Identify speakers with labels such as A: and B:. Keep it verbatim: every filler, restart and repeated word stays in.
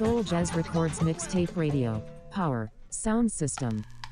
A: Soul Jazz Records Mixtape Radio. Power. Sound System.